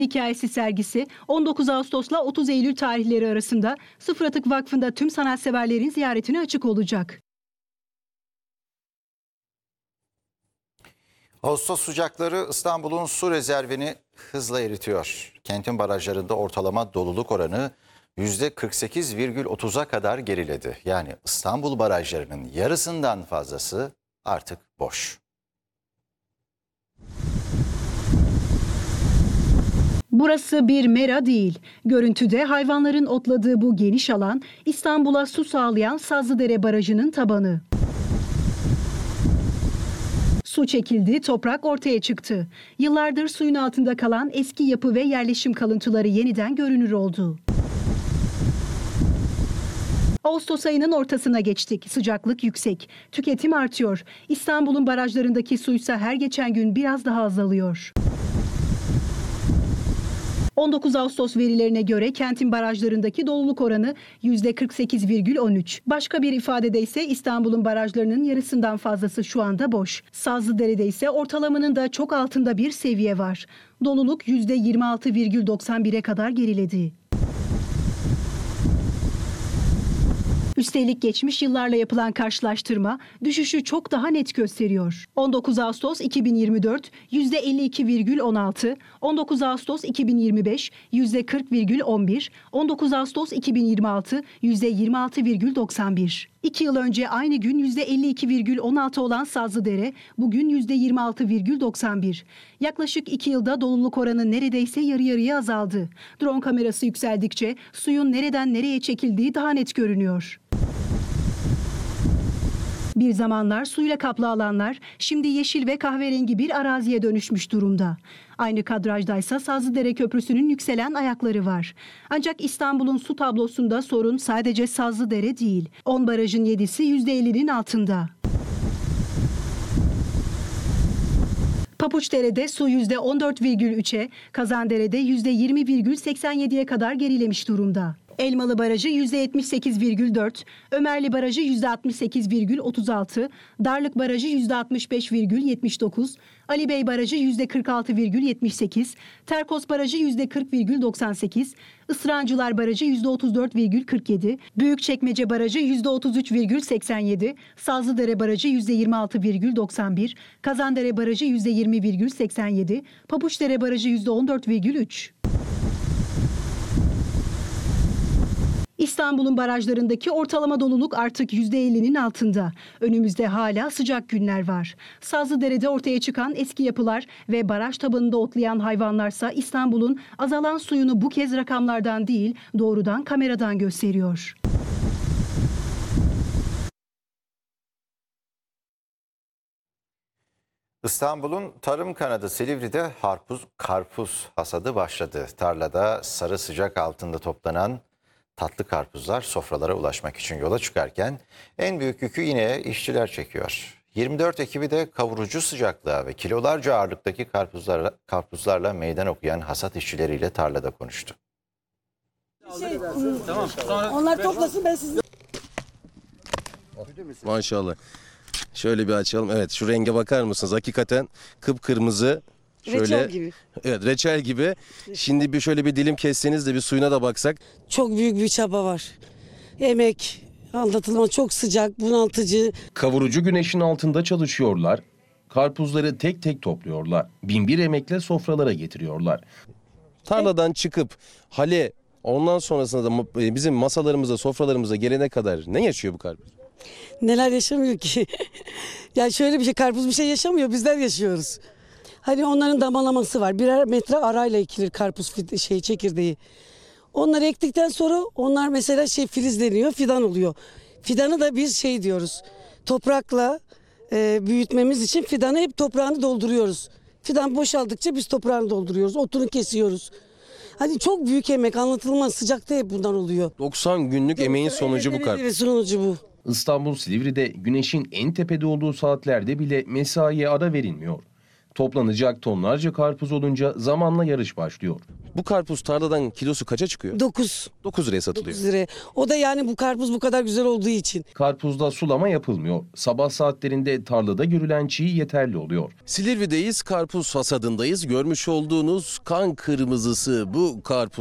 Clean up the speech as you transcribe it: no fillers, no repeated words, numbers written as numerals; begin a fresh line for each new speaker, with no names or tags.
Hikayesi sergisi 19 Ağustos'la 30 Eylül tarihleri arasında Sıfır Atık Vakfı'nda tüm sanatseverlerin ziyaretine açık olacak.
Ağustos sıcakları İstanbul'un su rezervini hızla eritiyor. Kentin barajlarında ortalama doluluk oranı %48,30'a kadar geriledi. Yani İstanbul barajlarının yarısından fazlası artık boş.
Burası bir mera değil. Görüntüde hayvanların otladığı bu geniş alan İstanbul'a su sağlayan Sazlıdere Barajı'nın tabanı. Su çekildi, toprak ortaya çıktı. Yıllardır suyun altında kalan eski yapı ve yerleşim kalıntıları yeniden görünür oldu. Ağustos ayının ortasına geçtik. Sıcaklık yüksek. Tüketim artıyor. İstanbul'un barajlarındaki suysa her geçen gün biraz daha azalıyor. 19 Ağustos verilerine göre kentin barajlarındaki doluluk oranı %48,13. Başka bir ifadede ise İstanbul'un barajlarının yarısından fazlası şu anda boş. Sazlıdere'de ise ortalamanın da çok altında bir seviye var. Doluluk %26,91'e kadar geriledi. Üstelik geçmiş yıllarla yapılan karşılaştırma düşüşü çok daha net gösteriyor. 19 Ağustos 2024 %52,16, 19 Ağustos 2025 %40,11, 19 Ağustos 2026 %26,91. 2 yıl önce aynı gün %52,16 olan Sazlıdere bugün %26,91. Yaklaşık 2 yılda doluluk oranı neredeyse yarı yarıya azaldı. Drone kamerası yükseldikçe suyun nereden nereye çekildiği daha net görünüyor. Bir zamanlar suyla kaplı alanlar şimdi yeşil ve kahverengi bir araziye dönüşmüş durumda. Aynı kadrajdaysa Sazlıdere Köprüsü'nün yükselen ayakları var. Ancak İstanbul'un su tablosunda sorun sadece Sazlıdere değil. 10 barajın 7'si %50'nin altında. Papuçdere'de su %14,3'e, Kazandere'de %20,87'ye kadar gerilemiş durumda. Elmalı Barajı %78,4, Ömerli Barajı %68,36, Darlık Barajı %65,79, Ali Bey Barajı %46,78, Terkos Barajı %40,98, Isırancılar Barajı %34,47, Büyükçekmece Barajı %33,87, Sazlıdere Barajı %26,91, Kazandere Barajı %20,87, Papuçdere Barajı %14,3. İstanbul'un barajlarındaki ortalama doluluk artık %50'nin altında. Önümüzde hala sıcak günler var. Sazlıdere'de ortaya çıkan eski yapılar ve baraj tabanında otlayan hayvanlarsa İstanbul'un azalan suyunu bu kez rakamlardan değil, doğrudan kameradan gösteriyor.
İstanbul'un tarım kanadı Silivri'de karpuz hasadı başladı. Tarlada sarı sıcak altında toplanan tatlı karpuzlar sofralara ulaşmak için yola çıkarken en büyük yükü yine işçiler çekiyor. 24 ekibi de kavurucu sıcaklığa ve kilolarca ağırlıktaki karpuzlarla meydan okuyan hasat işçileriyle tarlada konuştu.
Onlar toplasın, ben sizi...
Maşallah. Şöyle bir açalım. Evet, şu renge bakar mısınız? Hakikaten kıpkırmızı. Şöyle,
reçel gibi.
Evet, reçel gibi. Şimdi şöyle bir dilim kesseniz de bir suyuna da baksak.
Çok büyük bir çaba var. Emek, anlatılmaz, çok sıcak, bunaltıcı.
Kavurucu güneşin altında çalışıyorlar. Karpuzları tek tek topluyorlar. Binbir emekle sofralara getiriyorlar.
Tarladan çıkıp hale, ondan sonrasında da bizim masalarımıza, sofralarımıza gelene kadar ne yaşıyor bu karpuz?
Neler yaşamıyor ki? Yani şöyle bir şey, karpuz bir şey yaşamıyor, bizler yaşıyoruz. Hani onların damalaması var. Birer metre arayla ekilir karpuz çekirdeği. Onları ektikten sonra onlar mesela filizleniyor, fidan oluyor. Fidanı da biz diyoruz. Toprakla büyütmemiz için fidanı hep toprağını dolduruyoruz. Fidan boşaldıkça biz toprağını dolduruyoruz. Otunu kesiyoruz. Hani çok büyük emek, anlatılmaz, sıcakta hep bundan oluyor.
90 günlük emeğin sonucu bu karpuz.
Evet, sonucu bu.
İstanbul Silivri'de güneşin en tepede olduğu saatlerde bile mesaiye ara verilmiyor. Toplanacak tonlarca karpuz olunca zamanla yarış başlıyor.
Bu karpuz tarladan kilosu kaça çıkıyor?
9
9 liraya satılıyor.
lira. O da yani bu karpuz bu kadar güzel olduğu için.
Karpuzda sulama yapılmıyor. Sabah saatlerinde tarlada görülen çiğ yeterli oluyor.
Silivri'deyiz, karpuz hasadındayız. Görmüş olduğunuz kan kırmızısı bu karpuz.